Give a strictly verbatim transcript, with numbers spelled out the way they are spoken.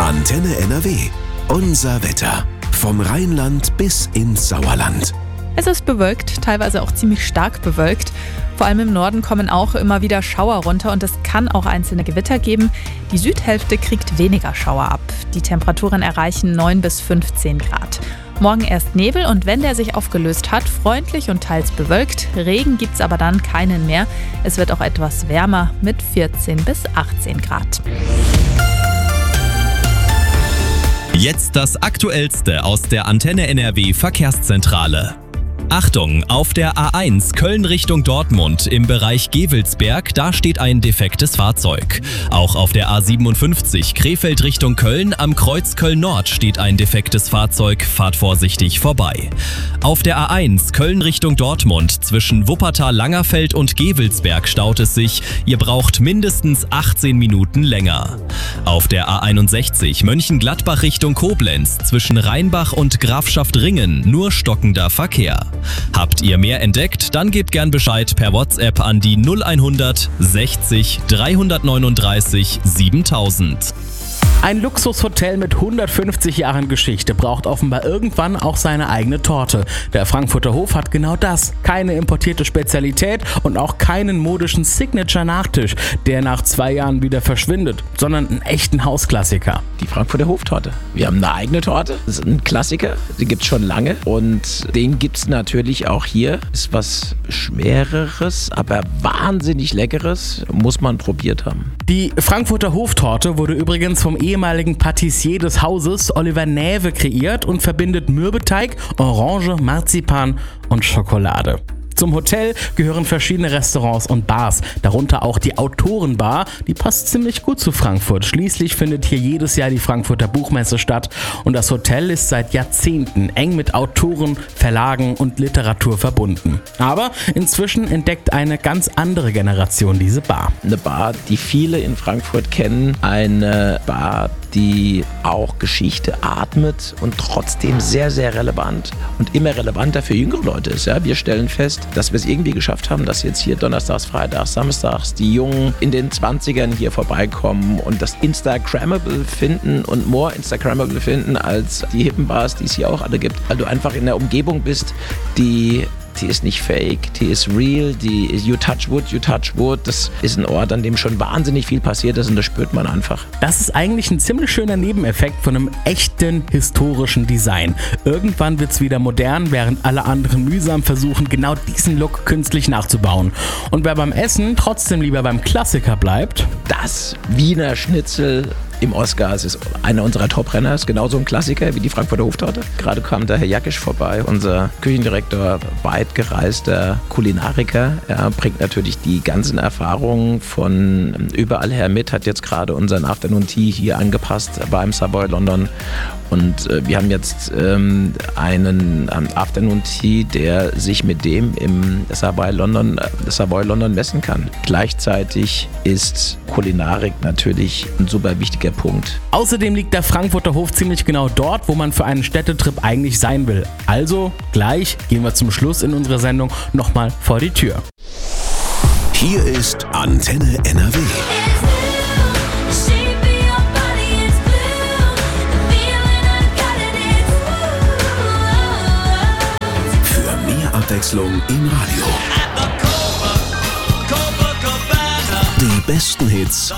Antenne N R W. Unser Wetter. Vom Rheinland bis ins Sauerland. Es ist bewölkt, teilweise auch ziemlich stark bewölkt. Vor allem im Norden kommen auch immer wieder Schauer runter und es kann auch einzelne Gewitter geben. Die Südhälfte kriegt weniger Schauer ab. Die Temperaturen erreichen neun bis fünfzehn Grad. Morgen erst Nebel und wenn der sich aufgelöst hat, freundlich und teils bewölkt. Regen gibt's aber dann keinen mehr. Es wird auch etwas wärmer mit vierzehn bis achtzehn Grad. Jetzt das Aktuellste aus der Antenne N R W Verkehrszentrale. Achtung, auf der A eins Köln Richtung Dortmund im Bereich Gevelsberg, da steht ein defektes Fahrzeug. Auch auf der A siebenundfünfzig Krefeld Richtung Köln am Kreuz Köln-Nord steht ein defektes Fahrzeug, fahrt vorsichtig vorbei. Auf der A eins Köln Richtung Dortmund zwischen Wuppertal-Langerfeld und Gevelsberg staut es sich, ihr braucht mindestens achtzehn Minuten länger. Auf der A einundsechzig Mönchengladbach Richtung Koblenz zwischen Rheinbach und Grafschaft Ringen nur stockender Verkehr. Habt ihr mehr entdeckt? Dann gebt gern Bescheid per WhatsApp an die null hundert sechzig dreihundertneununddreißig siebentausend. Ein Luxushotel mit hundertfünfzig Jahren Geschichte braucht offenbar irgendwann auch seine eigene Torte. Der Frankfurter Hof hat genau das. Keine importierte Spezialität und auch keinen modischen Signature-Nachtisch, der nach zwei Jahren wieder verschwindet, sondern einen echten Hausklassiker. Die Frankfurter Hoftorte. Wir haben eine eigene Torte. Das ist ein Klassiker. Die gibt es schon lange und den gibt es natürlich auch hier. Ist was Schwereres, aber wahnsinnig Leckeres. Muss man probiert haben. Die Frankfurter Hoftorte wurde übrigens vom ehemaligen Patissier des Hauses Oliver Näwe kreiert und verbindet Mürbeteig, Orange, Marzipan und Schokolade. Zum Hotel gehören verschiedene Restaurants und Bars, darunter auch die Autorenbar. Die passt ziemlich gut zu Frankfurt. Schließlich findet hier jedes Jahr die Frankfurter Buchmesse statt und das Hotel ist seit Jahrzehnten eng mit Autoren, Verlagen und Literatur verbunden. Aber inzwischen entdeckt eine ganz andere Generation diese Bar. Eine Bar, die viele in Frankfurt kennen. Eine Bar, die auch Geschichte atmet und trotzdem sehr, sehr relevant und immer relevanter für jüngere Leute ist. Ja, wir stellen fest, dass wir es irgendwie geschafft haben, dass jetzt hier donnerstags, freitags, samstags die Jungen in den zwanzigern hier vorbeikommen und das Instagrammable finden und more Instagrammable finden als die hippen Bars, die es hier auch alle gibt. Weil du einfach in der Umgebung bist, die Die ist nicht fake, die ist real, die ist you touch wood, you touch wood. Das ist ein Ort, an dem schon wahnsinnig viel passiert ist und das spürt man einfach. Das ist eigentlich ein ziemlich schöner Nebeneffekt von einem echten historischen Design. Irgendwann wird's wieder modern, während alle anderen mühsam versuchen, genau diesen Look künstlich nachzubauen. Und wer beim Essen trotzdem lieber beim Klassiker bleibt, das Wiener Schnitzel im Oscar, es ist einer unserer Top-Renner, ist genauso ein Klassiker wie die Frankfurter Hoftorte. Gerade kam der Herr Jackisch vorbei, unser Küchendirektor, weit gereister Kulinariker. Er bringt natürlich die ganzen Erfahrungen von überall her mit, hat jetzt gerade unseren Afternoon Tea hier angepasst beim Savoy London. Und äh, wir haben jetzt ähm, einen ähm, Afternoon Tea, der sich mit dem im Savoy London, äh, Savoy London messen kann. Gleichzeitig ist Kulinarik natürlich ein super wichtiger Punkt. Außerdem liegt der Frankfurter Hof ziemlich genau dort, wo man für einen Städtetrip eigentlich sein will. Also gleich gehen wir zum Schluss in unserer Sendung nochmal vor die Tür. Hier ist Antenne N R W. Abwechslung im Radio. Die besten Hits